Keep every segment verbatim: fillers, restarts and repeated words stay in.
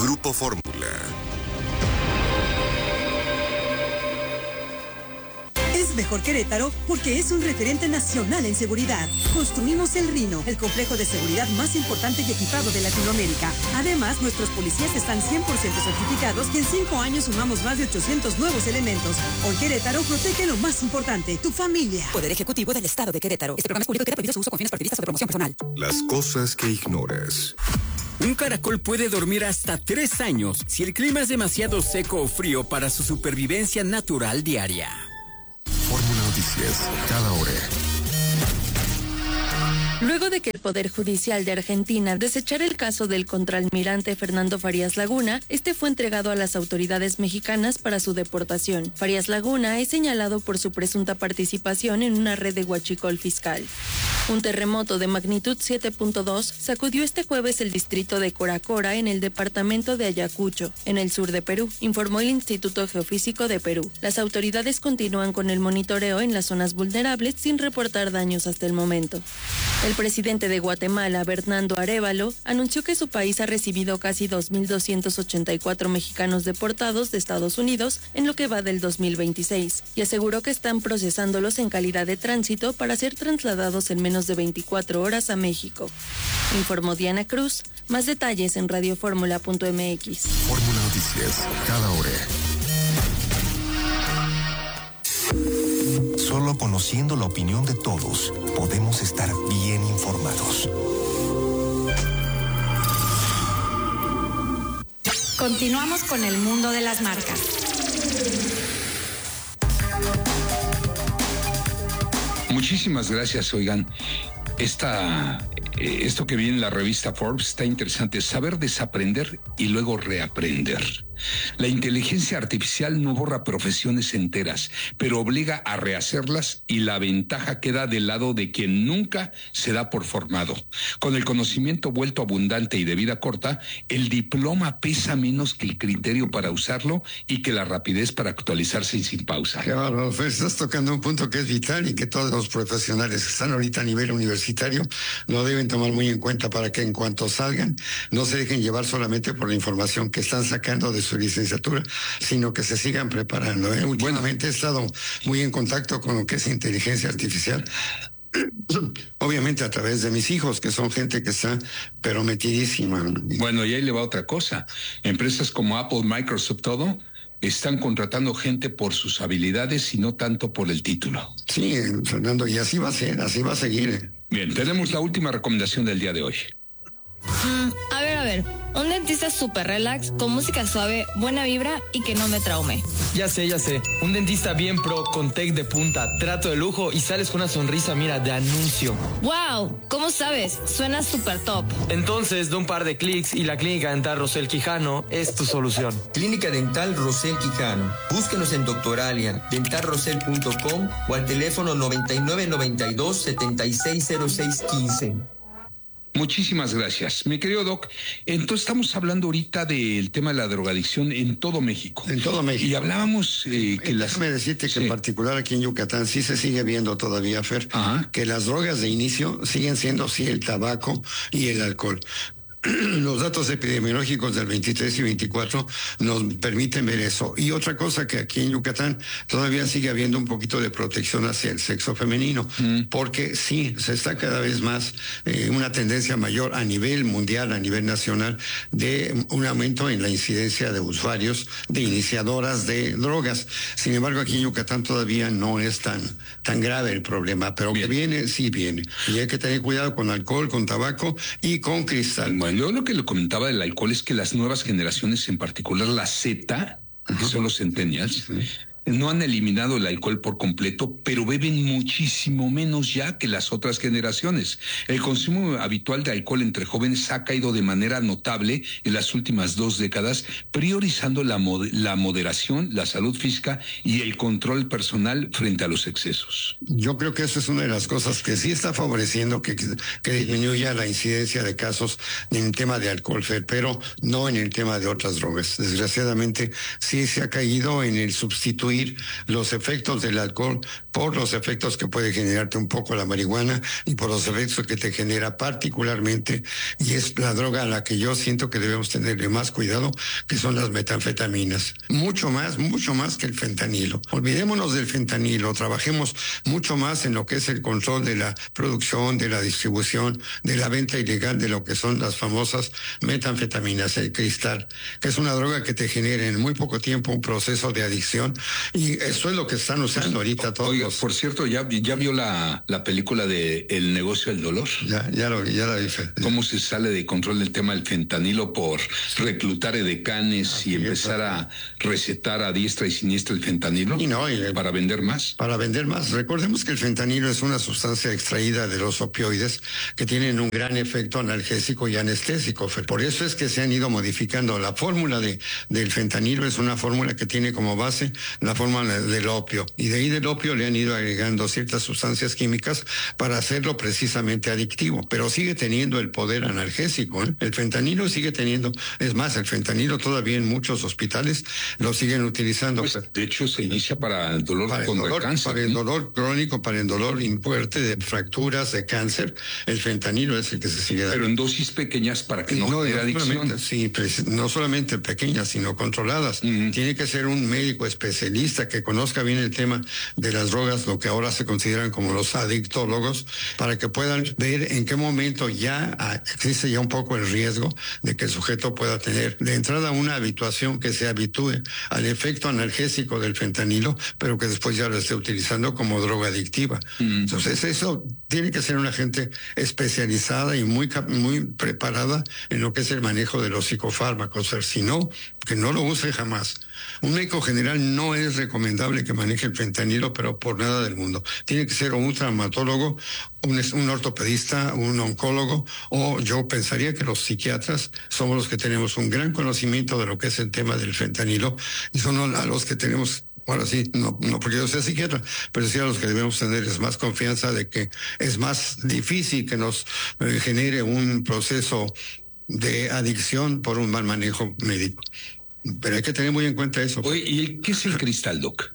Grupo Fórmula. Es mejor Querétaro porque es un referente nacional en seguridad. Construimos el Rino, el complejo de seguridad más importante y equipado de Latinoamérica. Además, nuestros policías están cien por ciento certificados y en cinco años sumamos más de ochocientos nuevos elementos. Hoy Querétaro protege lo más importante, tu familia. Poder Ejecutivo del Estado de Querétaro. Este programa es público y queda prohibido su uso con fines partidistas o de promoción personal. Las cosas que ignoras. Un caracol puede dormir hasta tres años si el clima es demasiado seco o frío para su supervivencia natural diaria. Fórmula Noticias, cada hora. Luego de que el Poder Judicial de Argentina desechara el caso del contraalmirante Fernando Farías Laguna, este fue entregado a las autoridades mexicanas para su deportación. Farías Laguna es señalado por su presunta participación en una red de huachicol fiscal. Un terremoto de magnitud siete punto dos sacudió este jueves el distrito de Coracora en el departamento de Ayacucho, en el sur de Perú, informó el Instituto Geofísico de Perú. Las autoridades continúan con el monitoreo en las zonas vulnerables sin reportar daños hasta el momento. El presidente de Guatemala, Bernardo Arévalo, anunció que su país ha recibido casi dos mil doscientos ochenta y cuatro mexicanos deportados de Estados Unidos en lo que va del dos mil veintiséis y aseguró que están procesándolos en calidad de tránsito para ser trasladados en menos de veinticuatro horas a México. Informó Diana Cruz. Más detalles en radioformula punto m x. Fórmula Noticias, cada hora. Solo conociendo la opinión de todos podemos estar bien informados. Continuamos con el mundo de las marcas. Muchísimas gracias, oigan. Esta, eh, esto que viene en la revista Forbes está interesante. Saber desaprender y luego reaprender. La inteligencia artificial no borra profesiones enteras, pero obliga a rehacerlas y la ventaja queda del lado de quien nunca se da por formado. Con el conocimiento vuelto abundante y de vida corta, el diploma pesa menos que el criterio para usarlo y que la rapidez para actualizarse sin pausa. Claro, pues estás tocando un punto que es vital y que todos los profesionales que están ahorita a nivel universitario lo deben tomar muy en cuenta para que en cuanto salgan no se dejen llevar solamente por la información que están sacando de su licenciatura, sino que se sigan preparando. ¿eh? Últimamente he estado muy en contacto con lo que es inteligencia artificial, obviamente a través de mis hijos, que son gente que está pero metidísima. Bueno, y ahí le va otra cosa. Empresas como Apple, Microsoft, todo, están contratando gente por sus habilidades y no tanto por el título. Sí, Fernando, y así va a ser, así va a seguir. Bien, tenemos la última recomendación del día de hoy. Mm, a ver, a ver, un dentista súper relax, con música suave, buena vibra y que no me traume. Ya sé, ya sé, un dentista bien pro, con tech de punta, trato de lujo y sales con una sonrisa, mira, de anuncio. ¡Wow! ¿Cómo sabes? Suena súper top. Entonces, de un par de clics y la Clínica Dental Rosel Quijano es tu solución. Clínica Dental Rosel Quijano. Búsquenos en Doctoralia, dental rosel punto com o al teléfono noventa y nueve noventa y dos setenta y seis cero seis quince. Muchísimas gracias. Mi querido Doc, entonces estamos hablando ahorita del tema de la drogadicción en todo México. En todo México. Y hablábamos eh, que eh, las... Déjame decirte que sí. En particular aquí en Yucatán sí se sigue viendo todavía, Fer, Ajá. que las drogas de inicio siguen siendo sí el tabaco y el alcohol. Los datos epidemiológicos del veintitrés y veinticuatro nos permiten ver eso. Y otra cosa que aquí en Yucatán todavía sigue habiendo un poquito de protección hacia el sexo femenino, mm. porque sí, se está cada vez más eh, una tendencia mayor a nivel mundial, a nivel nacional, de un aumento en la incidencia de usuarios, de iniciadoras de drogas. Sin embargo, aquí en Yucatán todavía no es tan, tan grave el problema, pero Bien. que viene, sí viene. Y hay que tener cuidado con alcohol, con tabaco y con cristal. Bueno, yo lo que le comentaba del alcohol es que las nuevas generaciones, en particular la Z, que son los centennials, sí. no han eliminado el alcohol por completo, pero beben muchísimo menos ya que las otras generaciones. El consumo habitual de alcohol entre jóvenes ha caído de manera notable en las últimas dos décadas, priorizando la, mod- la moderación, la salud física y el control personal frente a los excesos. Yo creo que eso es una de las cosas que sí está favoreciendo que, que disminuya la incidencia de casos en el tema de alcohol, pero no en el tema de otras drogas. Desgraciadamente sí se ha caído en el sustituir sustituir los efectos del alcohol por los efectos que puede generarte un poco la marihuana y por los efectos que te genera particularmente, y es la droga a la que yo siento que debemos tenerle más cuidado, que son las metanfetaminas. Mucho más, mucho más que el fentanilo. Olvidémonos del fentanilo, trabajemos mucho más en lo que es el control de la producción, de la distribución, de la venta ilegal de lo que son las famosas metanfetaminas, el cristal, que es una droga que te genera en muy poco tiempo un proceso de adicción, y eso es lo que están usando ahorita todos. Oiga, por cierto, ¿ya, ya vio la, la película de El negocio del dolor? Ya, ya lo vi, ya la vi. ¿Cómo se sale de control del tema del fentanilo por reclutar edecanes ah, y empezar a recetar a diestra y siniestra el fentanilo? Y no, y, ¿Para vender más? Para vender más. Recordemos que el fentanilo es una sustancia extraída de los opioides que tienen un gran efecto analgésico y anestésico. Por eso es que se han ido modificando. La fórmula de, del fentanilo es una fórmula que tiene como base la fórmula del opio. Y de ahí del opio le han ido agregando ciertas sustancias químicas para hacerlo precisamente adictivo. Pero sigue teniendo el poder analgésico, ¿eh? El fentanilo sigue teniendo, es más, el fentanilo todavía en muchos hospitales lo siguen utilizando. Pues, de hecho, se inicia para el dolor para con el dolor, cáncer. Para el dolor crónico, para el dolor fuerte de fracturas, de cáncer, el fentanilo es el que se sigue dando. Pero en dosis pequeñas para que no, no genere adicción. Sí, no solamente pequeñas, sino controladas. Uh-huh. Tiene que ser un médico especialista que conozca bien el tema de las drogas, lo que ahora se consideran como los adictólogos, para que puedan ver en qué momento ya existe ya un poco el riesgo de que el sujeto pueda tener de entrada una habituación, que se habitúe al efecto analgésico del fentanilo, pero que después ya lo esté utilizando como droga adictiva. Mm. Entonces eso tiene que ser una gente especializada y muy, muy preparada en lo que es el manejo de los psicofármacos. O sea, si no, que no lo use jamás. Un médico general no es recomendable que maneje el fentanilo, pero por nada del mundo. Tiene que ser un traumatólogo, un, un ortopedista, un oncólogo, o yo pensaría que los psiquiatras somos los que tenemos un gran conocimiento de lo que es el tema del fentanilo, y son a los que tenemos. Ahora sí, no, no porque yo sea psiquiatra, pero sí a los que debemos tener es más confianza de que es más difícil que nos eh, genere un proceso de adicción por un mal manejo médico. Pero hay que tener muy en cuenta eso. Oye, ¿y qué es el cristal, Doc?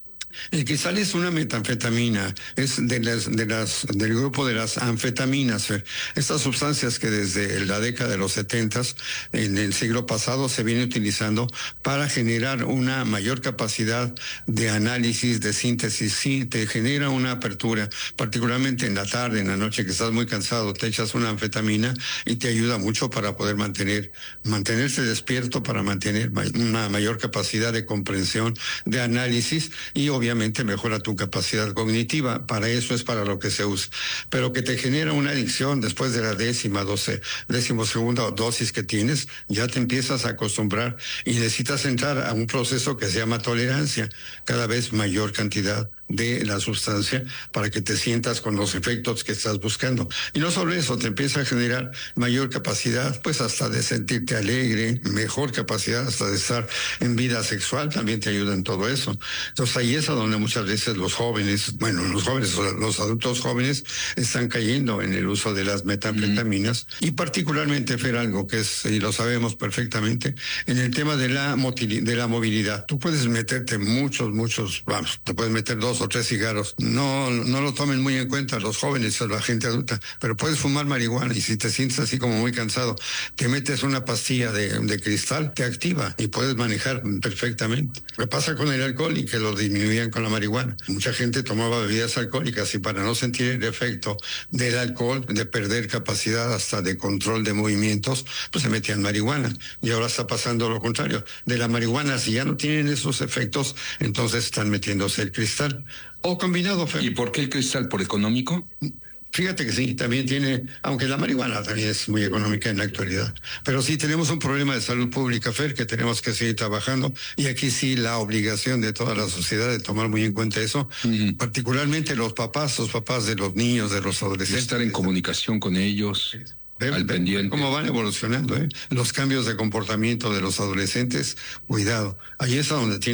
El cristal es una metanfetamina, es de las, de las, del grupo de las anfetaminas. Estas sustancias que desde la década de los setentas, en el siglo pasado, se viene utilizando para generar una mayor capacidad de análisis, de síntesis. Sí, te genera una apertura, particularmente en la tarde, en la noche, que estás muy cansado, te echas una anfetamina y te ayuda mucho para poder mantener, mantenerse despierto, para mantener una mayor capacidad de comprensión, de análisis, y obviamente mejora tu capacidad cognitiva. Para eso es para lo que se usa. Pero que te genera una adicción después de la décima, doce, décimo segunda dosis que tienes, ya te empiezas a acostumbrar y necesitas entrar a un proceso que se llama tolerancia, cada vez mayor cantidad de la sustancia para que te sientas con los efectos que estás buscando. Y no solo eso, te empieza a generar mayor capacidad, pues hasta de sentirte alegre, mejor capacidad hasta de estar en vida sexual, también te ayuda en todo eso. Entonces ahí es a donde muchas veces los jóvenes, bueno, los jóvenes, los adultos jóvenes están cayendo en el uso de las metanfetaminas, mm. y particularmente, Fer, algo que es, y lo sabemos perfectamente, en el tema de la, de la movilidad. Tú puedes meterte muchos, muchos, vamos, te puedes meter dos o tres cigarros. No, no lo tomen muy en cuenta los jóvenes o la gente adulta, pero puedes fumar marihuana, y si te sientes así como muy cansado, te metes una pastilla de, de cristal, te activa y puedes manejar perfectamente. Lo que pasa con el alcohol y que lo disminuían con la marihuana. Mucha gente tomaba bebidas alcohólicas y para no sentir el efecto del alcohol, de perder capacidad hasta de control de movimientos, pues se metían marihuana. Y ahora está pasando lo contrario. De la marihuana, si ya no tienen esos efectos, entonces están metiéndose el cristal. O combinado, Fer. ¿Y por qué el cristal? ¿Por económico? Fíjate que sí, también tiene, aunque la marihuana también es muy económica en la actualidad. Pero sí tenemos un problema de salud pública, Fer, que tenemos que seguir trabajando. Y aquí sí la obligación de toda la sociedad de tomar muy en cuenta eso. Uh-huh. Particularmente los papás, los papás de los niños, de los adolescentes. Y estar en comunicación con ellos. Ven, al ven, pendiente. Cómo van evolucionando, ¿eh? Los cambios de comportamiento de los adolescentes, cuidado. Ahí es a donde tiene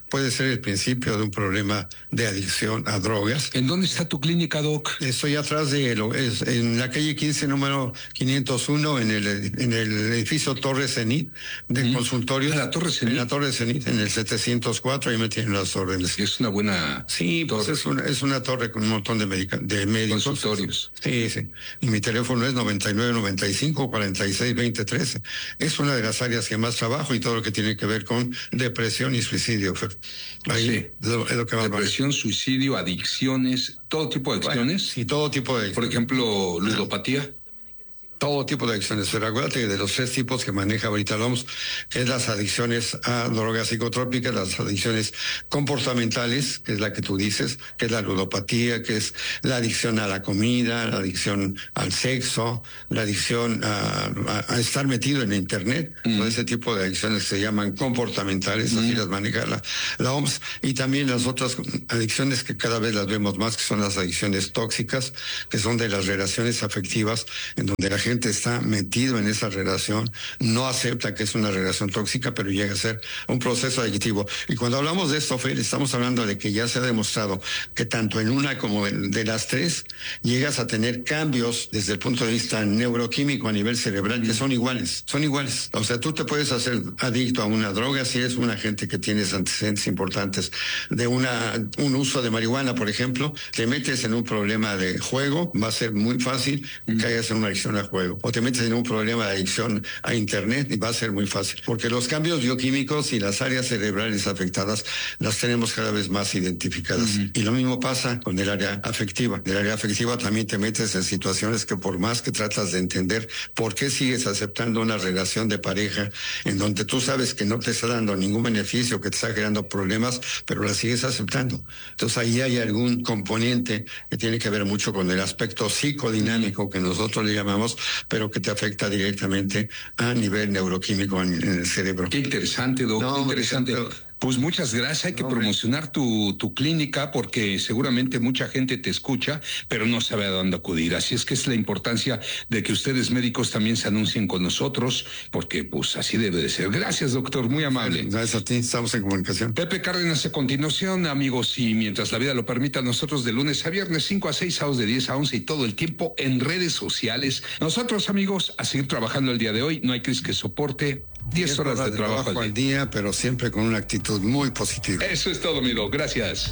puede ser el principio de un problema de adicción a drogas. ¿En dónde está tu clínica, Doc? Estoy atrás de lo, es en la calle quince, número quinientos uno, en el, en el edificio Torre Zenit de mm. consultorios. ¿En la Torre Zenit? En la Torre Zenit, en el setecientos cuatro, ahí me tienen las órdenes. Es una buena Sí, torre. pues es una, es una torre con un montón de, medica, de médicos. Consultorios. Sí, sí. Y mi teléfono es noventa y nueve noventa y cinco cuarenta y seis veinte trece. Es una de las áreas que más trabajo y todo lo que tiene que ver con depresión y suicidio. Ahí sí. es lo, es lo que va Depresión, suicidio, adicciones, todo tipo de adicciones. Bueno, sí, todo tipo de adicciones. Por ejemplo, ludopatía. Todo tipo de adicciones, pero acuérdate de los tres tipos que maneja ahorita vamos, que es las adicciones a drogas psicotrópicas, las adicciones comportamentales, que es la que tú dices, que es la ludopatía, que es la adicción a la comida, la adicción al sexo, la adicción a, a, a estar metido en internet, mm. todo ese tipo de adicciones se llaman comportamentales, mm. así las maneja la, la O M S, y también las otras adicciones que cada vez las vemos más, que son las adicciones tóxicas, que son de las relaciones afectivas, en donde la gente gente está metido en esa relación, no acepta que es una relación tóxica, pero llega a ser un proceso adictivo. Y cuando hablamos de esto, Fer, estamos hablando de que ya se ha demostrado que tanto en una como en, de las tres, llegas a tener cambios desde el punto de vista neuroquímico a nivel cerebral que son iguales, son iguales. O sea, tú te puedes hacer adicto a una droga si eres una gente que tienes antecedentes importantes de una un uso de marihuana, por ejemplo, te metes en un problema de juego, va a ser muy fácil que caigas en una adicción a juego. O te metes en un problema de adicción a internet y va a ser muy fácil. Porque los cambios bioquímicos y las áreas cerebrales afectadas las tenemos cada vez más identificadas. Uh-huh. Y lo mismo pasa con el área afectiva. En el área afectiva también te metes en situaciones que por más que tratas de entender por qué sigues aceptando una relación de pareja en donde tú sabes que no te está dando ningún beneficio, que te está generando problemas, pero la sigues aceptando. Entonces ahí hay algún componente que tiene que ver mucho con el aspecto psicodinámico que nosotros le llamamos, pero que te afecta directamente a nivel neuroquímico en, en el cerebro. Qué interesante, doctor, no, interesante. Pero, Pues muchas gracias. Hay que no, promocionar tu, tu clínica porque seguramente mucha gente te escucha, pero no sabe a dónde acudir. Así es que es la importancia de que ustedes médicos también se anuncien con nosotros, porque pues así debe de ser. Gracias, doctor. Muy amable. Gracias a ti. Estamos en comunicación. Pepe Cárdenas a continuación, amigos, y mientras la vida lo permita, nosotros de lunes a viernes, cinco a seis, sábados de diez a once y todo el tiempo en redes sociales. Nosotros, amigos, a seguir trabajando el día de hoy. No hay crisis que soporte. diez horas, horas de, de trabajo, trabajo al día. día, pero siempre con una actitud muy positiva. Eso es todo, amigo. Gracias.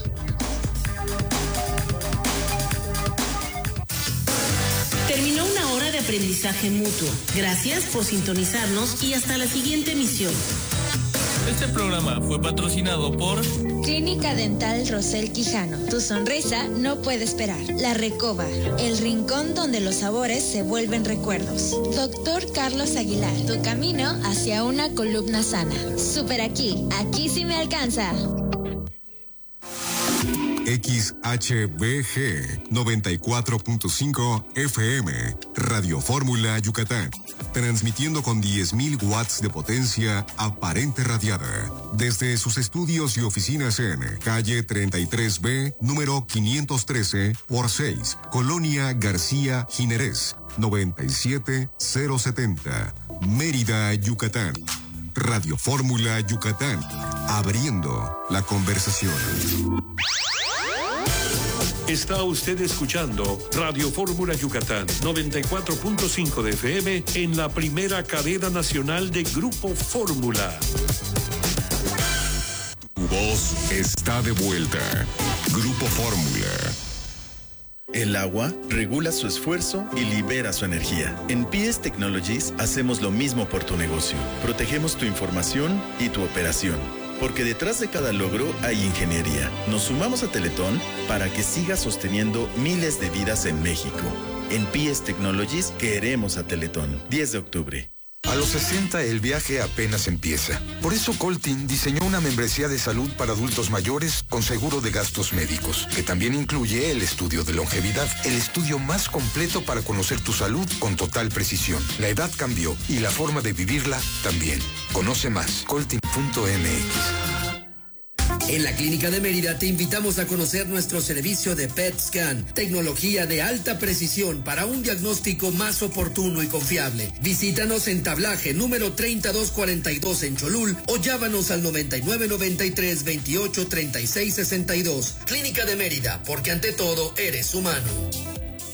Terminó una hora de aprendizaje mutuo. Gracias por sintonizarnos y hasta la siguiente emisión. Este programa fue patrocinado por Clínica Dental Rosel Quijano. Tu sonrisa no puede esperar. La Recoba, el rincón donde los sabores se vuelven recuerdos. Doctor Carlos Aguilar, tu camino hacia una columna sana. Super aquí, aquí sí me alcanza. X H B G noventa y cuatro punto cinco F M, Radio Fórmula Yucatán, transmitiendo con diez mil watts de potencia aparente radiada, desde sus estudios y oficinas en calle treinta y tres B, número quinientos trece por seis, Colonia García Jiménez, noventa y siete mil setenta, Mérida, Yucatán. Radio Fórmula Yucatán, abriendo la conversación. Está usted escuchando Radio Fórmula Yucatán, noventa y cuatro punto cinco de F M en la primera cadena nacional de Grupo Fórmula. Tu voz está de vuelta. Grupo Fórmula. El agua regula su esfuerzo y libera su energía. En P S Technologies hacemos lo mismo por tu negocio. Protegemos tu información y tu operación. Porque detrás de cada logro hay ingeniería. Nos sumamos a Teletón para que siga sosteniendo miles de vidas en México. En P S Technologies queremos a Teletón. diez de octubre. A los sesenta el viaje apenas empieza. Por eso Coltin diseñó una membresía de salud para adultos mayores con seguro de gastos médicos, que también incluye el estudio de longevidad, el estudio más completo para conocer tu salud con total precisión. La edad cambió y la forma de vivirla también. Conoce más, coltin punto m x. En la Clínica de Mérida te invitamos a conocer nuestro servicio de P E T Scan, tecnología de alta precisión para un diagnóstico más oportuno y confiable. Visítanos en Tablaje número treinta y dos cuarenta y dos en Cholul o llámanos al noventa y nueve noventa y tres veintiocho treinta y seis sesenta y dos. Clínica de Mérida, porque ante todo eres humano.